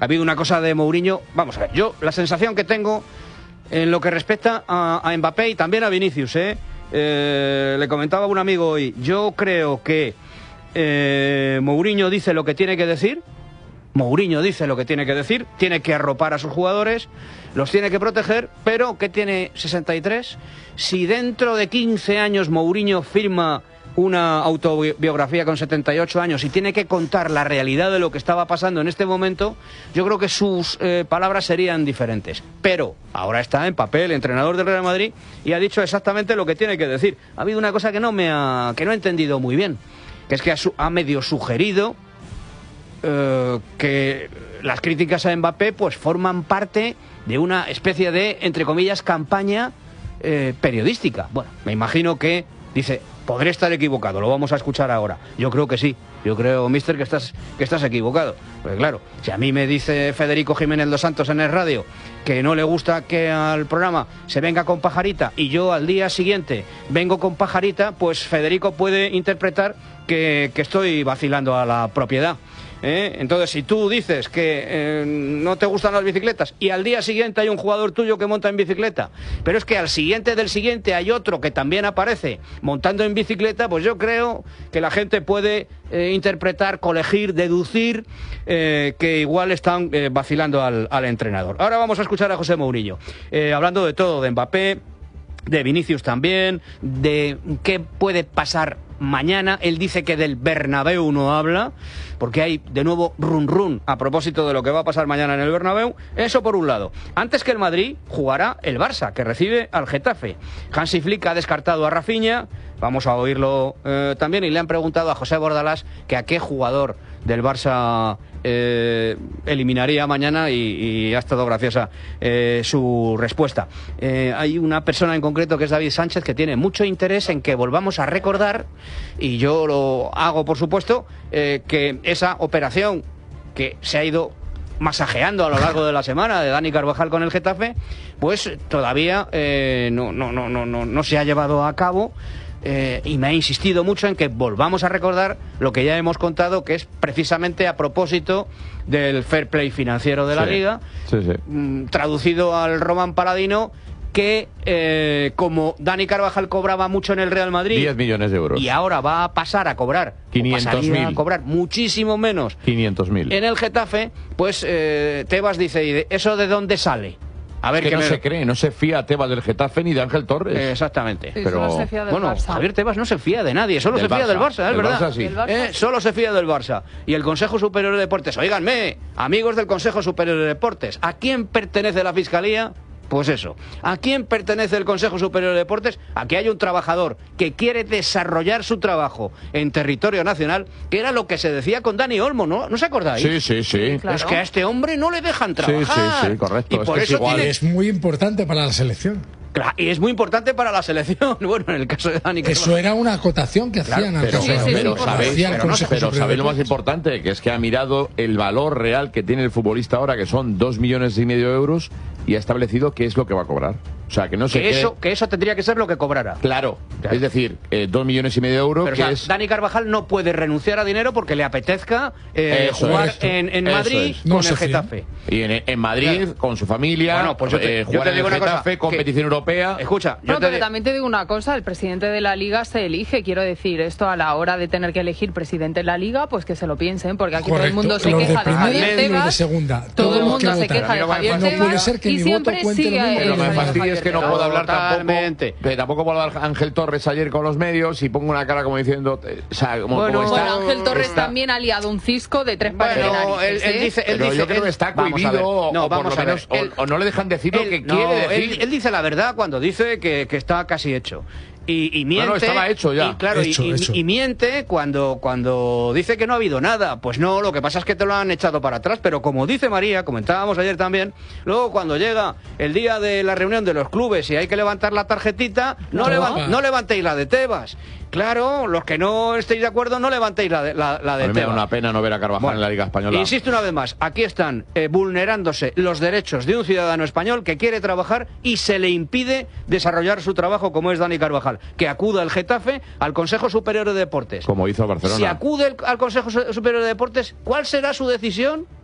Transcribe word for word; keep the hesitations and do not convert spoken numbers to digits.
Ha habido una cosa de Mourinho. Vamos a ver, yo la sensación que tengo en lo que respecta a, a Mbappé y también a Vinicius, ¿eh? Eh, le comentaba a un amigo hoy, yo creo que eh, Mourinho dice lo que tiene que decir. Mourinho dice lo que tiene que decir, tiene que arropar a sus jugadores, los tiene que proteger, pero que tiene sesenta y tres. Si dentro de quince años Mourinho firma una autobiografía con setenta y ocho años y tiene que contar la realidad de lo que estaba pasando en este momento, yo creo que sus eh, palabras serían diferentes. Pero ahora está en papel entrenador del Real Madrid y ha dicho exactamente lo que tiene que decir. Ha habido una cosa que no me ha, que no he entendido muy bien, que es que ha, ha medio sugerido eh, que las críticas a Mbappé pues forman parte de una especie de, entre comillas, campaña eh, periodística. Bueno, me imagino que dice, podré estar equivocado, lo vamos a escuchar ahora. Yo creo que sí, yo creo, mister, que estás, que estás equivocado. Pues claro, si a mí me dice Federico Jiménez dos Santos en el radio que no le gusta que al programa se venga con pajarita y yo al día siguiente vengo con pajarita, pues Federico puede interpretar que, que estoy vacilando a la propiedad. ¿Eh? Entonces, si tú dices que eh, no te gustan las bicicletas y al día siguiente hay un jugador tuyo que monta en bicicleta, pero es que al siguiente del siguiente hay otro que también aparece montando en bicicleta, pues yo creo que la gente puede eh, interpretar, colegir, deducir eh, que igual están eh, vacilando al, al entrenador. Ahora vamos a escuchar a José Mourinho, eh, hablando de todo, de Mbappé, de Vinicius también, de qué puede pasar mañana. Él dice que del Bernabéu no habla, porque hay de nuevo run run a propósito de lo que va a pasar mañana en el Bernabéu. Eso por un lado. Antes que el Madrid jugará el Barça, que recibe al Getafe. Hansi Flick ha descartado a Rafinha, vamos a oírlo eh, también, y le han preguntado a José Bordalás que a qué jugador del Barça eh, eliminaría mañana, y, y ha estado graciosa eh, su respuesta. Eh, hay una persona en concreto que es David Sánchez que tiene mucho interés en que volvamos a recordar, y yo lo hago por supuesto, eh, que esa operación que se ha ido masajeando a lo largo de la semana de Dani Carvajal con el Getafe, pues todavía eh, no, no, no, no, no, no se ha llevado a cabo. Eh, y me ha insistido mucho en que volvamos a recordar lo que ya hemos contado, que es precisamente a propósito del fair play financiero de la sí, Liga, sí, sí. Mm, traducido al Román Paladino, que eh, como Dani Carvajal cobraba mucho en el Real Madrid, diez millones de euros, y ahora va a pasar a cobrar quinientos mil, a cobrar muchísimo menos quinientos mil en el Getafe, pues eh, Tebas dice, ¿y de eso de dónde sale? A ver, que, que no me... se cree, no se fía Tebas del Getafe ni de Ángel Torres. Eh, exactamente. Sí, pero solo se fía del bueno, Barça. Javier Tebas no se fía de nadie, solo del se fía Barça, del Barça, es del verdad. Barça, sí. Del Barça. Eh, solo se fía del Barça. Y el Consejo Superior de Deportes, óiganme, amigos del Consejo Superior de Deportes, ¿a quién pertenece la Fiscalía? Pues eso, ¿a quién pertenece el Consejo Superior de Deportes? A que hay un trabajador que quiere desarrollar su trabajo en territorio nacional, que era lo que se decía con Dani Olmo, ¿no? ¿No os acordáis? Sí, sí, sí. Claro. Es que a este hombre no le dejan trabajar. Sí, sí, sí, correcto. Y Es por que es eso igual. tiene... Es muy importante para la selección. Claro, y es muy importante para la selección. Bueno, en el caso de Dani Carvajal. Eso era una acotación que Claro, hacían al Pero, Sí, sí, sí, pero sí, sabéis, hacía el pero, no- Consejo pero Superior de sabéis lo más Deportes. importante, que es que ha mirado el valor real que tiene el futbolista ahora, que son dos millones y medio de euros, y ha establecido qué es lo que va a cobrar. O sea, que no se que, cree- eso, que eso tendría que ser lo que cobrara. Claro, Claro. es decir, eh, dos millones y medio de euros, Pero, o que sea, es... Dani Carvajal no puede renunciar a dinero porque le apetezca eh, Eso jugar es. en, en Eso Madrid es. con No el se fía. Getafe. Y en, en Madrid, Claro. con su familia, Bueno, pues yo te- eh, yo jugar te en digo el una cosa, Getafe, que- competición europea... Escucha, yo No, te pero digo- también te digo una cosa, el presidente de la Liga se elige, quiero decir, esto a la hora de tener que elegir presidente de la Liga, pues que se lo piensen, porque aquí todo el Correcto. mundo se Los de queja de primera Javier y los de Tebas, segunda. todo el Todos mundo que se votan. queja de A mí no Javier me No puede Tebas ser que y mi voto siempre cuente lo sigue mismo que Pero el lo de que me Javier fastidia es que no Tebas. puedo hablar Totalmente. tampoco, que tampoco puedo hablar Ángel Torres ayer con los medios y pongo una cara como diciendo, eh, o sea, como, Bueno, como está, Bueno, Ángel Torres está- también ha liado un cisco de tres pares de Bueno, narices, él, él ¿eh? dice, él Pero dice, yo creo él- que está vamos a ver. cohibido, o, No, o por vamos lo a ver. menos, o- Él- o, no le dejan decir lo él- que no, quiere decir. Él, él dice la verdad cuando dice que, que está casi hecho. Y, y miente. No, no, estaba hecho ya. Y, claro, y- Hecho, y, hecho. y miente cuando, cuando dice que no ha habido nada. Pues no, lo que pasa es que te lo han echado para atrás. Pero como dice María, comentábamos ayer también, luego cuando llega el día de la reunión de los clubes y hay que levantar la tarjetita, no, Toma. levan- no levantéis la de Tebas. Claro, los que no estéis de acuerdo, no levantéis la de, la, la de A mí me da Tebas. una pena no ver a Carvajal Bueno, en la Liga Española. Insisto una vez más, aquí están eh, vulnerándose los derechos de un ciudadano español que quiere trabajar y se le impide desarrollar su trabajo, como es Dani Carvajal. Que acuda al Getafe, al Consejo Superior de Deportes. Como hizo el Barcelona. Si acude el- al Consejo Su- Superior de Deportes, ¿cuál será su decisión?